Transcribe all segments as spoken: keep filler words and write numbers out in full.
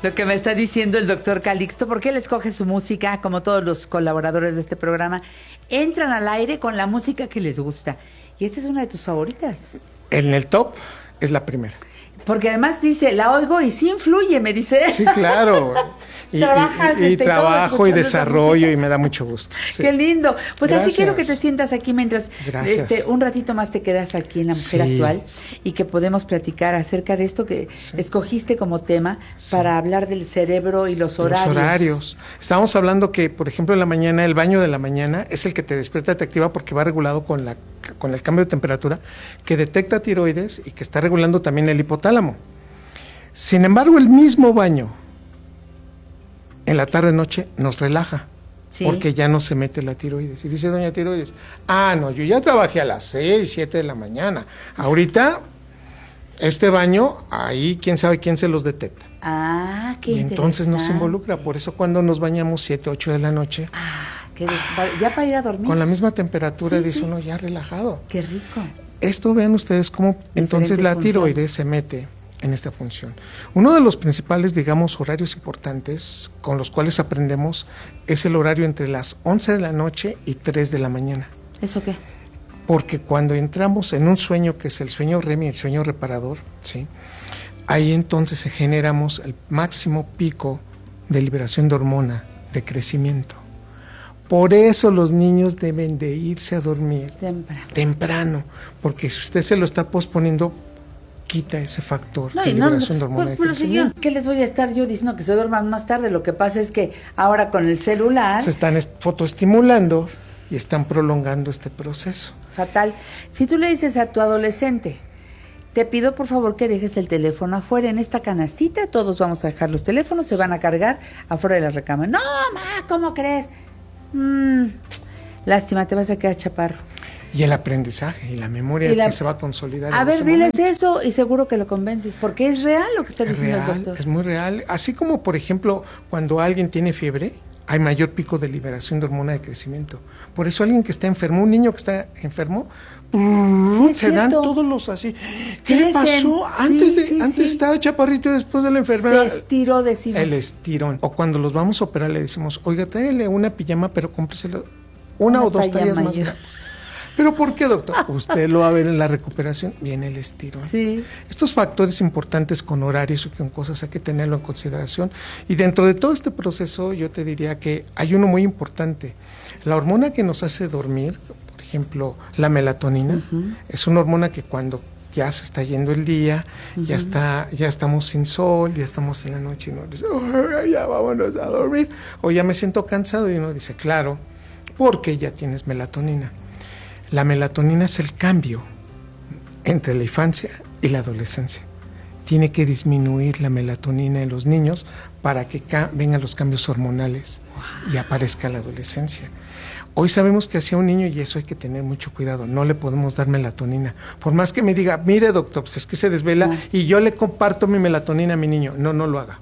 lo que me está diciendo el doctor Calixto, porque él escoge su música, como todos los colaboradores de este programa, entran al aire con la música que les gusta. Y esta es una de tus favoritas. En el top es la primera. Porque además dice, la oigo y sí influye, me dice. Sí, claro. Y, Trabajas, y, y, y este, trabajo y desarrollo y me da mucho gusto. Sí. Qué lindo. Pues Gracias. así quiero que te sientas aquí mientras este, un ratito más te quedas aquí en La Mujer sí. Actual y que podemos platicar acerca de esto que sí. escogiste como tema sí. para hablar del cerebro y los horarios. Los horarios. Estábamos hablando que, por ejemplo, en la mañana, el baño de la mañana es el que te despierta, te activa porque va regulado con, la, con el cambio de temperatura que detecta tiroides y que está regulando también el hipotálamo. Sin embargo, el mismo baño en la tarde-noche nos relaja, sí. porque ya no se mete la tiroides. Y dice doña tiroides, ah, no, yo ya trabajé a las seis, siete de la mañana. Ahorita, este baño, ahí quién sabe quién se los detecta. Ah, qué Y entonces nos involucra. Por eso cuando nos bañamos siete, ocho de la noche, ah, qué de- ya para ir a dormir. con la misma temperatura, sí, dice sí. uno ya relajado. Qué rico. Esto vean ustedes cómo entonces la tiroides se mete en esta función. Uno de los principales, digamos, horarios importantes con los cuales aprendemos es el horario entre las once de la noche y tres de la mañana. ¿Eso qué? Porque cuando entramos en un sueño que es el sueño R E M y el sueño reparador, ¿sí? Ahí entonces generamos el máximo pico de liberación de hormona de crecimiento. Por eso los niños deben de irse a dormir temprano, temprano porque si usted se lo está posponiendo, quita ese factor no, de no, liberación de hormona pues, de pero crecimiento. Si yo, ¿qué les voy a estar yo diciendo? Que se duerman más tarde. Lo que pasa es que ahora con el celular... Se están est- fotoestimulando y están prolongando este proceso. Fatal. Si tú le dices a tu adolescente, te pido por favor que dejes el teléfono afuera en esta canastita, todos vamos a dejar los teléfonos, se van a cargar afuera de la recámara. No, ma, ¿cómo crees? Mm, lástima, te vas a quedar chaparro. Y el aprendizaje y la memoria y la, que se va a consolidar. A en ver, ese diles momento. Eso y seguro que lo convences, porque es real lo que está es diciendo real, el doctor. Es muy real. Así como, por ejemplo, cuando alguien tiene fiebre, hay mayor pico de liberación de hormona de crecimiento. Por eso alguien que está enfermo, un niño que está enfermo, sí, se dan todos los así. ¿Qué Crecen. le pasó? Antes, sí, de, sí, antes sí. estaba chaparrito y después de la enfermedad. Se estiró, decimos. El estirón. O cuando los vamos a operar le decimos, oiga, tráele una pijama, pero cómpreselo una, una o dos tallas más grandes. ¿Pero por qué, doctor? Usted lo va a ver en la recuperación, viene el estirón. Sí. Estos factores importantes con horarios y con cosas hay que tenerlo en consideración. Y dentro de todo este proceso yo te diría que hay uno muy importante. La hormona que nos hace dormir, por ejemplo, la melatonina, uh-huh. es una hormona que cuando ya se está yendo el día, uh-huh. ya está, ya estamos sin sol, ya estamos en la noche y uno dice, oh, ya vámonos a dormir, o ya me siento cansado y uno dice, claro, porque ya tienes melatonina. La melatonina es el cambio entre la infancia y la adolescencia. Tiene que disminuir la melatonina en los niños para que ca- vengan los cambios hormonales y aparezca la adolescencia. Hoy sabemos que hacia un niño, y eso hay que tener mucho cuidado, no le podemos dar melatonina. Por más que me diga, mire doctor, pues es que se desvela no. y yo le comparto mi melatonina a mi niño. No, no lo haga.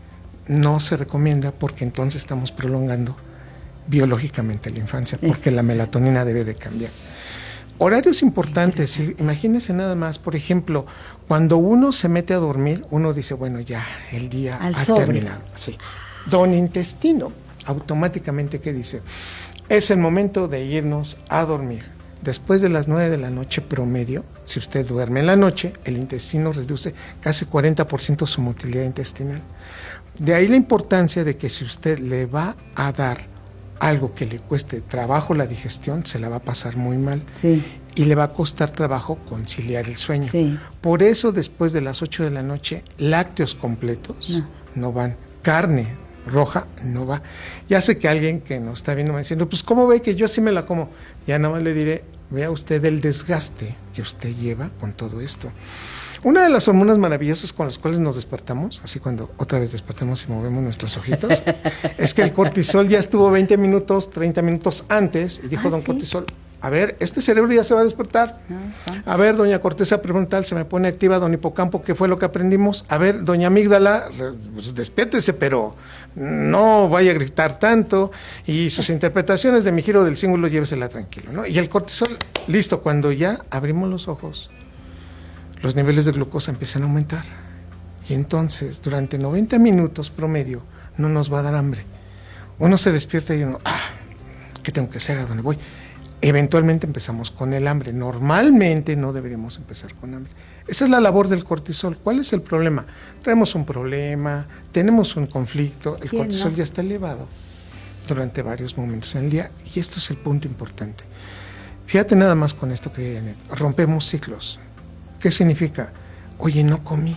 No se recomienda porque entonces estamos prolongando biológicamente la infancia, porque es. la melatonina debe de cambiar. Horarios importantes, ¿sí? Imagínense nada más, por ejemplo, cuando uno se mete a dormir, uno dice, bueno, ya, el día Al ha sobre. terminado. Sí. Don intestino, automáticamente, ¿qué dice? Es el momento de irnos a dormir. Después de las nueve de la noche promedio, si usted duerme en la noche, el intestino reduce casi cuarenta por ciento su motilidad intestinal. De ahí la importancia de que si usted le va a dar algo que le cueste trabajo la digestión, se la va a pasar muy mal. Sí. Y le va a costar trabajo conciliar el sueño. Sí. Por eso, después de las ocho de la noche, lácteos completos no, no van. Carne roja no va. Ya sé que alguien que nos está viendo me está diciendo, pues, ¿cómo ve que yo sí me la como? Ya nada más le diré, vea usted el desgaste que usted lleva con todo esto. Una de las hormonas maravillosas con las cuales nos despertamos, así cuando otra vez despertamos y movemos nuestros ojitos, es que el cortisol ya estuvo veinte minutos, treinta minutos antes, y dijo ah, don ¿sí? cortisol, a ver, este cerebro ya se va a despertar. Uh-huh. A ver, doña corteza prefrontal se me pone activa, don hipocampo, ¿qué fue lo que aprendimos? A ver, doña amígdala, pues, despiértese, pero no vaya a gritar tanto, y sus interpretaciones de mi giro del cíngulo, llévesela tranquilo, ¿no? Y el cortisol, listo, cuando ya abrimos los ojos, los niveles de glucosa empiezan a aumentar. Y entonces, durante noventa minutos promedio, no nos va a dar hambre. Uno se despierta y uno, ah, ¿qué tengo que hacer? ¿A dónde voy? Eventualmente empezamos con el hambre. Normalmente no deberíamos empezar con hambre. Esa es la labor del cortisol. ¿Cuál es el problema? Traemos un problema, tenemos un conflicto, el cortisol no? ya está elevado durante varios momentos en el día, y esto es el punto importante. Fíjate nada más con esto que Janet, rompemos ciclos. ¿Qué significa? Oye, no comí.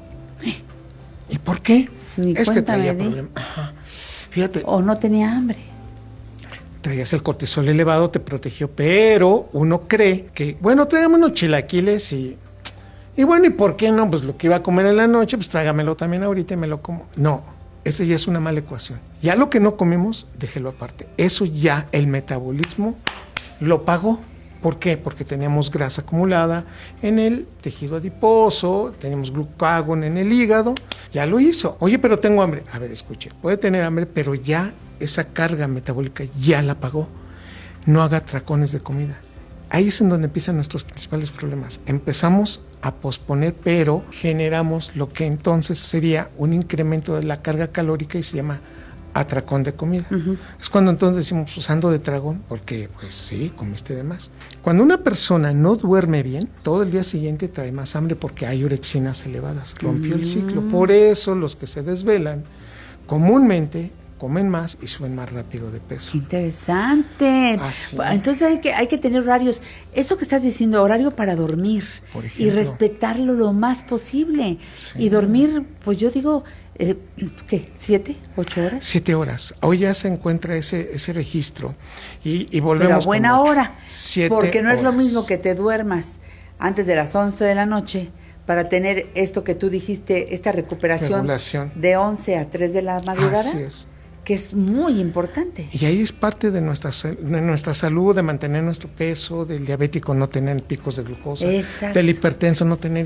¿Y por qué? Ni es que traía de... problema. Ajá. Fíjate. O no tenía hambre. Traías el cortisol elevado, te protegió, pero uno cree que, bueno, tráigame unos chilaquiles y, y bueno, ¿y por qué no? Pues lo que iba a comer en la noche, pues tráigamelo también ahorita y me lo como. No, esa ya es una mala ecuación. Ya lo que no comemos, déjelo aparte. Eso ya el metabolismo lo pagó. ¿Por qué? Porque teníamos grasa acumulada en el tejido adiposo, teníamos glucagón en el hígado, ya lo hizo. Oye, pero tengo hambre. A ver, escuche, puede tener hambre, pero ya esa carga metabólica ya la pagó. No haga tracones de comida. Ahí es en donde empiezan nuestros principales problemas. Empezamos a posponer, pero generamos lo que entonces sería un incremento de la carga calórica y se llama atracón de comida. Uh-huh. Es cuando entonces decimos, pues ando de tragón, porque pues sí, comiste de más. Cuando una persona no duerme bien, todo el día siguiente trae más hambre porque hay urexinas elevadas. Rompió uh-huh. el ciclo. Por eso los que se desvelan comúnmente comen más y suben más rápido de peso. ¡Qué interesante! Así. Entonces hay que, hay que tener horarios. Eso que estás diciendo, horario para dormir. Por ejemplo. Y respetarlo lo más posible. Sí. Y dormir, pues yo digo, eh, ¿qué? ¿Siete? ¿Ocho horas? Siete horas. Hoy ya se encuentra ese, ese registro. Y, y volvemos. Pero a buena hora. Siete porque no horas. Es lo mismo que te duermas antes de las once de la noche para tener esto que tú dijiste, esta recuperación Regulación. De once a tres de la madrugada. Así es. Que es muy importante. Y ahí es parte de nuestra, de nuestra salud, de mantener nuestro peso, del diabético no tener picos de glucosa, Exacto. del hipertenso no tener